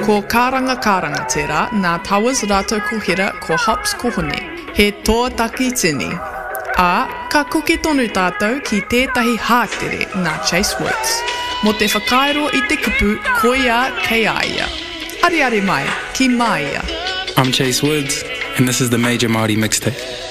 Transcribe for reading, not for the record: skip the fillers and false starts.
Ko karanga tērā, nā tauas rātou ko hira, ko hops ko hone. He tō taki tini. Ka kuke tonu tātou ki tētahi hātere nā Chase Woods. Mo te whakairo I te kupu, koia kei aia. Ari mai, ki mai ia. I'm Chase Woods, and this is the Major Māori Mixtape.